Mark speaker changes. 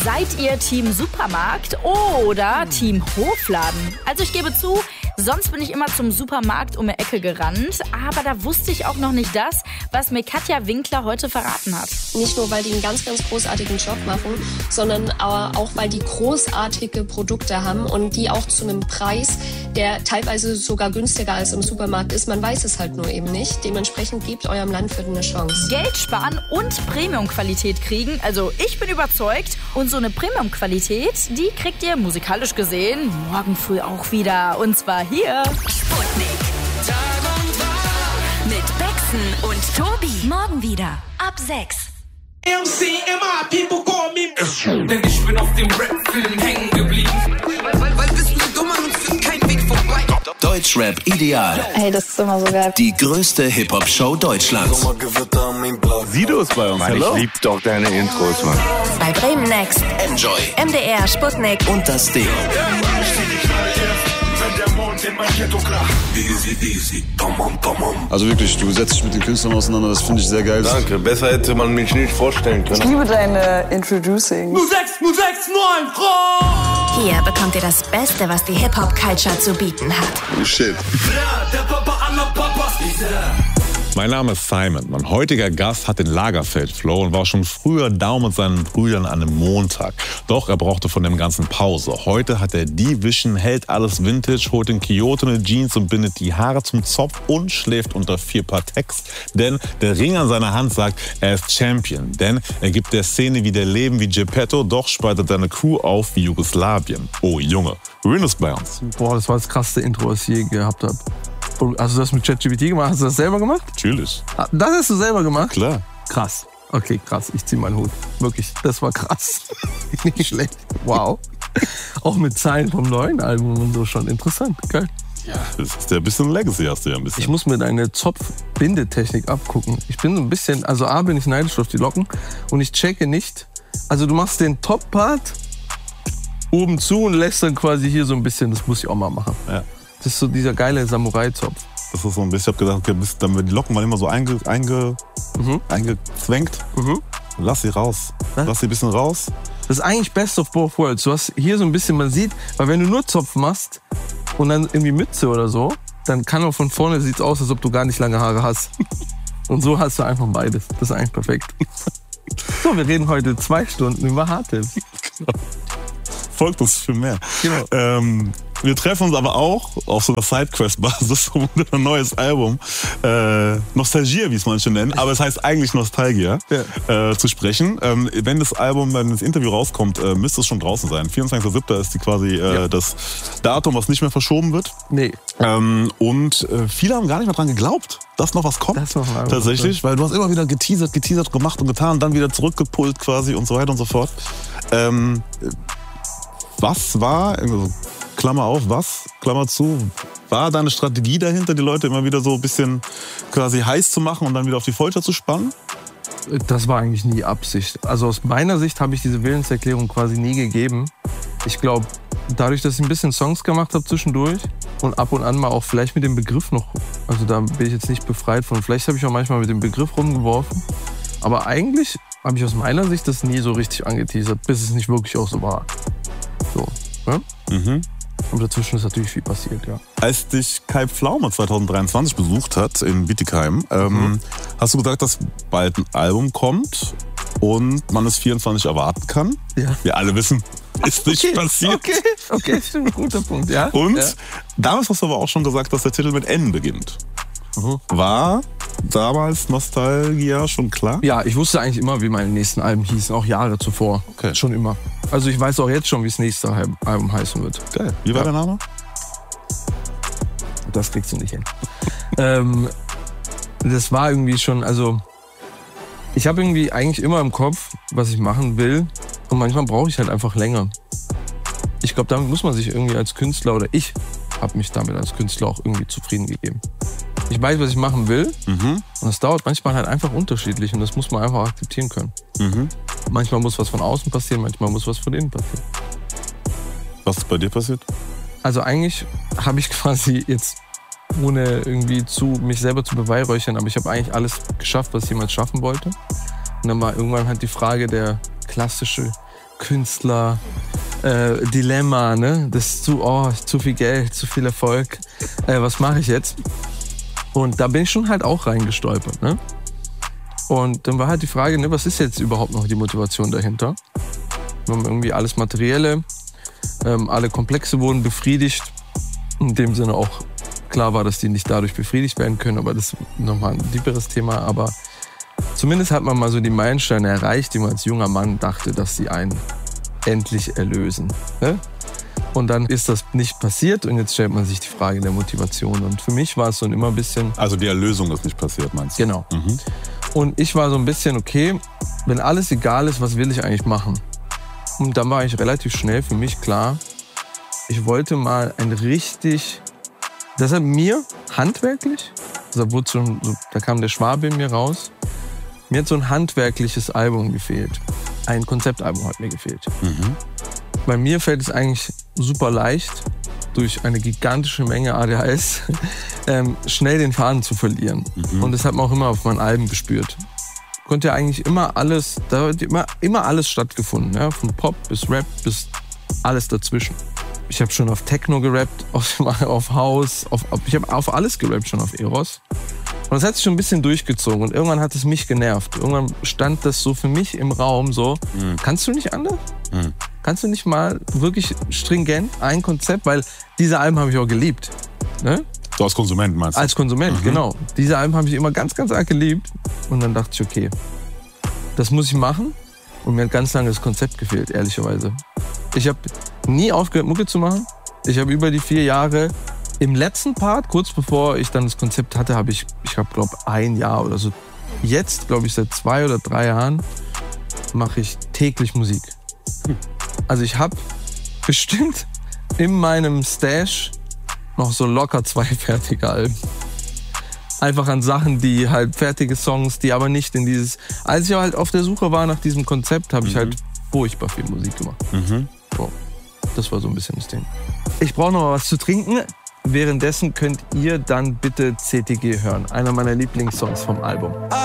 Speaker 1: Seid ihr Team Supermarkt oder Team Hofladen? Also ich gebe zu, sonst bin ich immer zum Supermarkt um die Ecke gerannt. Aber da wusste ich auch noch nicht das, was mir Katja Winkler heute verraten hat.
Speaker 2: Nicht nur, weil die einen ganz, ganz großartigen Job machen, sondern auch, weil die großartige Produkte haben und die auch zu einem Preis, der teilweise sogar günstiger als im Supermarkt ist. Man weiß es halt nur eben nicht. Dementsprechend gebt eurem Landwirt eine Chance.
Speaker 1: Geld sparen und Premium-Qualität kriegen. Also ich bin überzeugt. Und so eine Premium-Qualität, die kriegt ihr musikalisch gesehen morgen früh auch wieder. Und zwar hier.
Speaker 3: Sputnik. Mit Bexen und Tobi. Morgen wieder. Ab 6.
Speaker 4: Denn ich bin auf dem Rap-Film hängen geblieben. Weil Wissen so dumm und führt kein Weg vorbei.
Speaker 5: Deutschrap ideal.
Speaker 6: Hey, das ist immer so geil.
Speaker 5: Die größte Hip-Hop-Show Deutschlands.
Speaker 7: Sido ist bei uns.
Speaker 8: Mann, ich lieb doch deine Intros, Mann.
Speaker 3: Bei Bremen Next.
Speaker 5: Enjoy.
Speaker 3: MDR, Sputnik.
Speaker 5: Und das Ding.
Speaker 7: Also wirklich, du setzt dich mit den Künstlern auseinander, das finde ich sehr geil.
Speaker 8: Danke, besser hätte man mich nicht vorstellen können.
Speaker 6: Ich liebe deine Introducing.
Speaker 4: Nur 6, 9, Frau!
Speaker 3: Hier bekommt ihr das Beste, was die Hip-Hop-Culture zu bieten hat.
Speaker 7: Oh shit.
Speaker 4: Der Papa aller Papas.
Speaker 9: Mein Name ist Simon. Mein heutiger Gast hat den Lagerfeld-Flow und war schon früher down mit seinen Brüdern an einem Montag. Doch er brauchte von dem Ganzen Pause. Heute hat er die Vision, hält alles Vintage, holt in Kyoto eine Jeans und bindet die Haare zum Zopf und schläft unter 4 Paar Text. Denn der Ring an seiner Hand sagt, er ist Champion. Denn er gibt der Szene wieder Leben wie Geppetto, doch spaltet seine Crew auf wie Jugoslawien. Oh Junge, Rin ist bei uns.
Speaker 10: Boah, das war das krasseste Intro, was ich je gehabt habe. Hast du das mit ChatGPT gemacht? Hast du das selber gemacht?
Speaker 9: Natürlich.
Speaker 10: Das hast du selber gemacht?
Speaker 9: Klar.
Speaker 10: Krass. Okay, krass. Ich zieh meinen Hut. Wirklich, das war krass. Nicht schlecht. Wow. Auch mit Zeilen vom neuen Album und so schon interessant. Geil.
Speaker 9: Ja, das ist ja ein bisschen Legacy, hast du ja ein bisschen.
Speaker 10: Ich muss mir deine Zopf-Bindetechnik abgucken. Ich bin so ein bisschen, also A, bin ich neidisch auf die Locken und ich checke nicht. Also du machst den Top-Part oben zu und lässt dann quasi hier so ein bisschen, das muss ich auch mal machen.
Speaker 9: Ja.
Speaker 10: Das ist so dieser geile Samurai-Zopf.
Speaker 9: Das ist so ein bisschen, ich hab gedacht, okay, die Locken waren immer so eingezwängt. Lass sie raus. Lass sie ein bisschen raus.
Speaker 10: Das ist eigentlich best of both worlds. Du hast hier so ein bisschen, man sieht, weil wenn du nur Zopf machst und dann irgendwie Mütze oder so, dann kann auch von vorne sieht's aus, als ob du gar nicht lange Haare hast. Und so hast du einfach beides. Das ist eigentlich perfekt. So, wir reden heute 2 Stunden über Hardtips.
Speaker 9: Genau. Folgt uns für mehr.
Speaker 10: Genau.
Speaker 9: Wir treffen uns aber auch auf so einer Sidequest-Basis um ein neues Album, Nostalgia, wie es manche nennen, aber es heißt eigentlich Nostalgia, zu sprechen. Wenn das Album, wenn das Interview rauskommt, müsste es schon draußen sein. 24.07. ist quasi das Datum, was nicht mehr verschoben wird.
Speaker 10: Nee.
Speaker 9: Und viele haben gar nicht mehr dran geglaubt, dass noch was kommt. Tatsächlich, weil du hast immer wieder geteasert, gemacht und getan, dann wieder zurückgepult quasi und so weiter und so fort. Was war, also Klammer auf, was, Klammer zu, war deine Strategie dahinter, die Leute immer wieder so ein bisschen quasi heiß zu machen und dann wieder auf die Folter zu spannen?
Speaker 10: Das war eigentlich nie Absicht. Also aus meiner Sicht habe ich diese Willenserklärung quasi nie gegeben. Ich glaube, dadurch, dass ich ein bisschen Songs gemacht habe zwischendurch und ab und an mal auch vielleicht mit dem Begriff noch, also da bin ich jetzt nicht befreit von, vielleicht habe ich auch manchmal mit dem Begriff rumgeworfen, aber eigentlich habe ich aus meiner Sicht das nie so richtig angeteasert, bis es nicht wirklich auch so war. So, ne?
Speaker 9: Mhm.
Speaker 10: Und dazwischen ist natürlich viel passiert, ja.
Speaker 9: Als dich Kai Pflaume 2023 besucht hat in Bietigheim, hast du gesagt, dass bald ein Album kommt und man es 24 erwarten kann?
Speaker 10: Ja.
Speaker 9: Wir alle wissen, ist nicht passiert.
Speaker 10: Okay, stimmt, guter Punkt, ja.
Speaker 9: Und damals hast du aber auch schon gesagt, dass der Titel mit N beginnt. War damals Nostalgia schon klar?
Speaker 10: Ja, ich wusste eigentlich immer, wie meine nächsten Alben hießen, auch Jahre zuvor.
Speaker 9: Okay.
Speaker 10: Schon immer. Also ich weiß auch jetzt schon, wie das nächste Album heißen wird.
Speaker 9: Geil. Wie war der Name?
Speaker 10: Das kriegst du nicht hin. Das war irgendwie schon, also ich habe irgendwie eigentlich immer im Kopf, was ich machen will und manchmal brauche ich halt einfach länger. Ich glaube, damit muss man sich irgendwie als Künstler, oder ich habe mich damit als Künstler auch irgendwie zufrieden gegeben. Ich weiß, was ich machen will und das dauert manchmal halt einfach unterschiedlich und das muss man einfach akzeptieren können. Manchmal muss was von außen passieren, manchmal muss was von innen passieren.
Speaker 9: Was ist bei dir passiert?
Speaker 10: Also eigentlich habe ich quasi jetzt, ohne irgendwie mich selber zu beweihräuchern, aber ich habe eigentlich alles geschafft, was ich jemals schaffen wollte. Und dann war irgendwann halt die Frage, der klassische Künstler, Dilemma, ne? Das ist zu viel Geld, zu viel Erfolg. Was mache ich jetzt? Und da bin ich schon halt auch reingestolpert, ne? Und dann war halt die Frage, ne, was ist jetzt überhaupt noch die Motivation dahinter? Wir haben irgendwie alles Materielle, alle Komplexe wurden befriedigt. In dem Sinne auch klar war, dass die nicht dadurch befriedigt werden können, aber das ist nochmal ein tieferes Thema. Aber zumindest hat man mal so die Meilensteine erreicht, die man als junger Mann dachte, dass sie einen endlich erlösen. Ne? Und dann ist das nicht passiert und jetzt stellt man sich die Frage der Motivation. Und für mich war es so immer ein bisschen...
Speaker 9: Also die Erlösung ist nicht passiert, meinst du?
Speaker 10: Genau. Und ich war so ein bisschen, okay, wenn alles egal ist, was will ich eigentlich machen? Und dann war eigentlich relativ schnell für mich klar, ich wollte mal ein richtig... Deshalb mir handwerklich, da kam der Schwabe in mir raus, mir hat so ein handwerkliches Album gefehlt. Ein Konzeptalbum hat mir gefehlt. Bei mir fällt es eigentlich super leicht, durch eine gigantische Menge ADHS schnell den Faden zu verlieren. Und das hat man auch immer auf meinen Alben gespürt. Konnte ja eigentlich immer alles, da hat immer alles stattgefunden. Ja? Von Pop bis Rap bis alles dazwischen. Ich habe schon auf Techno gerappt, auf House, ich habe auf alles gerappt schon, auf Eros. Und das hat sich schon ein bisschen durchgezogen und irgendwann hat es mich genervt. Irgendwann stand das so für mich im Raum so, kannst du nicht anders? Kannst du nicht mal wirklich stringent ein Konzept, weil diese Alben habe ich auch geliebt. Ne?
Speaker 9: So als Konsument meinst du?
Speaker 10: Als Konsument, genau. Diese Alben habe ich immer ganz, ganz arg geliebt. Und dann dachte ich, okay, das muss ich machen. Und mir hat ganz lange das Konzept gefehlt, ehrlicherweise. Ich habe nie aufgehört, Mucke zu machen. Ich habe über die 4 Jahre im letzten Part, kurz bevor ich dann das Konzept hatte, habe ich glaube 1 Jahr oder so. Jetzt, glaube ich, seit 2 oder 3 Jahren mache ich täglich Musik. Also ich habe bestimmt in meinem Stash noch so locker 2 fertige Alben. Einfach an Sachen, die halt fertige Songs, die aber nicht in dieses... Als ich halt auf der Suche war nach diesem Konzept, habe ich halt furchtbar viel Musik gemacht. So, das war so ein bisschen das Ding. Ich brauche noch mal was zu trinken. Währenddessen könnt ihr dann bitte CTG hören. Einer meiner Lieblingssongs vom Album.